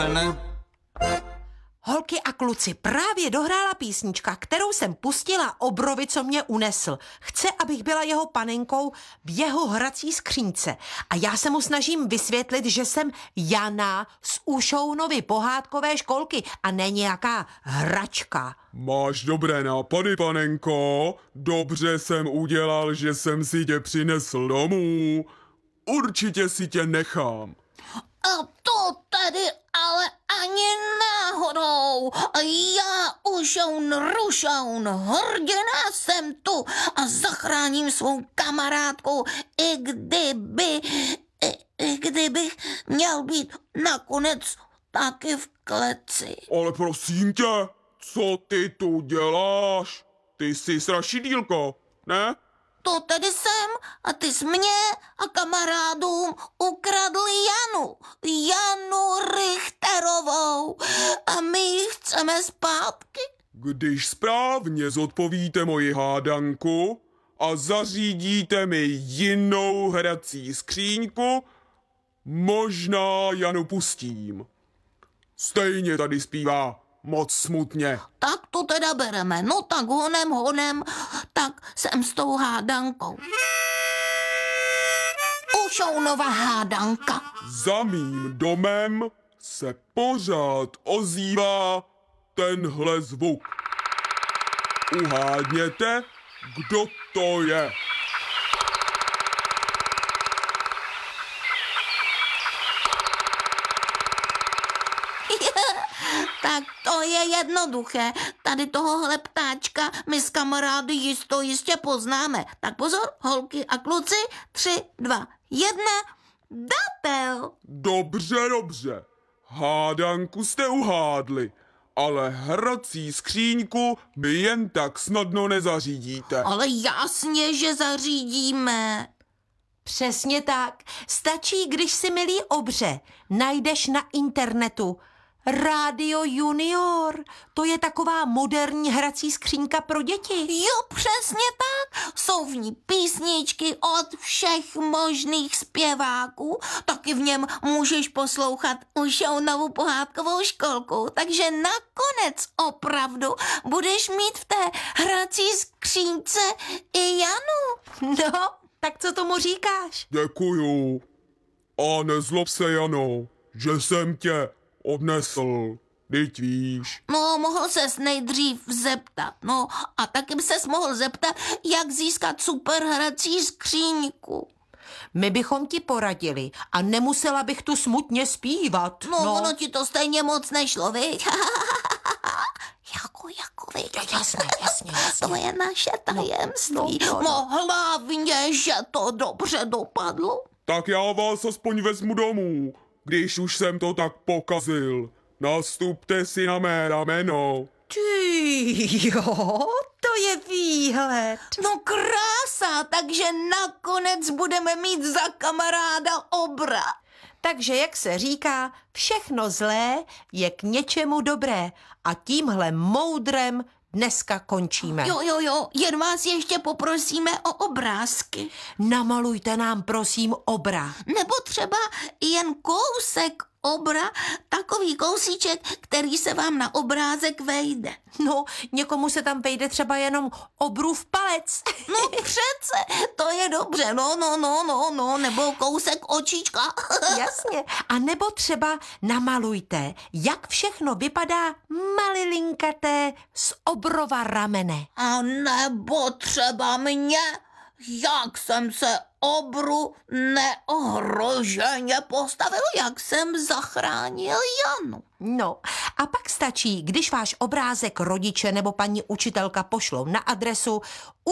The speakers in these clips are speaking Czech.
Holky a kluci, právě dohrála písnička, kterou jsem pustila Obrovi, co mě unesl. Chce, abych byla jeho panenkou v jeho hrací skřínce. A já se mu snažím vysvětlit, že jsem Jana z Ušounovy pohádkové školky a ne nějaká hračka. Máš dobré nápady, panenko. Dobře jsem udělal, že jsem si tě přinesl domů. Určitě si tě nechám. A to tady ale ani náhodou. Já Ušoun Rušoun, hrdina jsem tu a zachráním svou kamarádku, i kdybych měl být nakonec taky v kleci. Ale prosím tě, co ty tu děláš? Ty jsi strašidýlko, ne? To tedy jsem a ty jsi mě a kamarádům ukradli Janu Richterovou a my ji chceme zpátky. Když správně zodpovíte moji hádanku a zařídíte mi jinou hrací skříňku, možná Janu pustím. Stejně tady zpívá moc smutně. Tak to teda bereme, no tak honem, tak jsem s tou hádankou. Ušounova hádanka. Za mým domem se pořád ozývá tenhle zvuk. Uhádněte, kdo to je. Tak to je jednoduché. Tady tohohle ptáčka my s kamarády jistě poznáme. Tak pozor, holky a kluci, 3, 2, 1, Dapel. Dobře. Hádanku jste uhádli, ale hrací skříňku mi jen tak snadno nezařídíte. Ale jasně, že zařídíme. Přesně tak. Stačí, když si, milý obře, najdeš na internetu Rádio Junior. To je taková moderní hrací skřínka pro děti. Jo, přesně tak. Jsou v ní písničky od všech možných zpěváků. Taky v něm můžeš poslouchat Ušounovu pohádkovou školku. Takže nakonec opravdu budeš mít v té hrací skřínce i Janu. No, tak co tomu říkáš? Děkuju. A nezlob se, Jano, že jsem tě odnesl, teď víš. No, mohl ses nejdřív zeptat, no, a taky ses mohl zeptat, jak získat super hrací skříňku. My bychom ti poradili a nemusela bych tu smutně zpívat. No, ono ti to stejně moc nešlo, viď? viď? Jasně. To je naše tajemství. No, hlavně, že to dobře dopadlo. Tak já vás aspoň vezmu domů, když už jsem to tak pokazil. Nastupte si na mé rameno. Ty jo, to je výhled. No krása, takže nakonec budeme mít za kamaráda Obra. Takže, jak se říká, všechno zlé je k něčemu dobré a tímhle moudrem dneska končíme. Jo, jen vás ještě poprosíme o obrázky. Namalujte nám, prosím, obra. Nebo třeba jen kousek obra, takový kousíček, který se vám na obrázek vejde. No, někomu se tam vejde třeba jenom obrův palec. No přece, to je dobře, no, nebo kousek očička. Jasně, a nebo třeba namalujte, jak všechno vypadá malilinkaté z obrova ramene. A nebo třeba mě, jak jsem se Obru neohroženě postavil, jak jsem zachránil Janu. No, a pak stačí, když váš obrázek rodiče nebo paní učitelka pošlou na adresu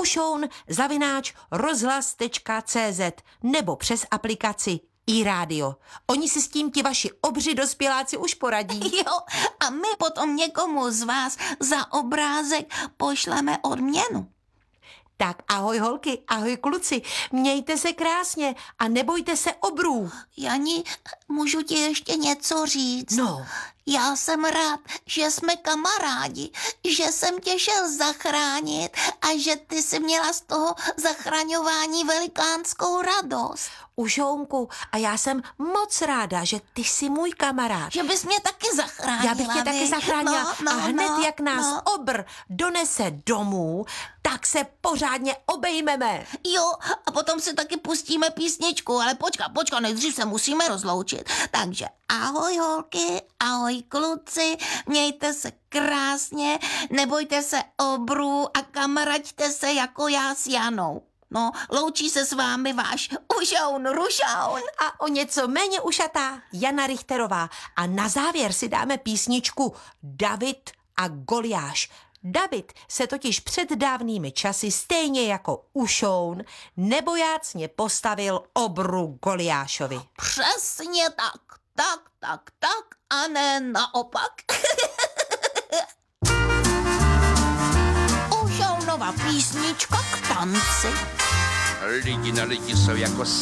ušoun@rozhlas.cz nebo přes aplikaci iRádio. Oni si s tím ti vaši obři dospěláci už poradí. Jo, a my potom někomu z vás za obrázek pošleme odměnu. Tak ahoj holky, ahoj kluci, mějte se krásně a nebojte se obrů. Jani, můžu ti ještě něco říct? No, Já jsem rád, že jsme kamarádi, že jsem tě šel zachránit a že ty jsi měla z toho zachraňování velikánskou radost. Užounku, a já jsem moc ráda, že ty jsi můj kamarád. Že bys mě taky zachránila. Já bych tě taky viď? zachránila a hned, jak nás obr donese domů, tak se pořádně obejmeme. Jo, a potom si taky pustíme písničku, ale počka, nejdřív se musíme rozloučit. Takže ahoj holky, ahoj kluci, mějte se krásně, nebojte se obrů a kamaraďte se jako já s Janou. No, loučí se s vámi váš Ušoun Rušoun. A o něco méně ušatá Jana Richterová. A na závěr si dáme písničku David a Goliáš. David se totiž před dávnými časy, stejně jako Ušoun, nebojácně postavil obru Goliášovi. Přesně tak a ne naopak. Ušounova písnička k tanci. Lidi na lidi jsou jako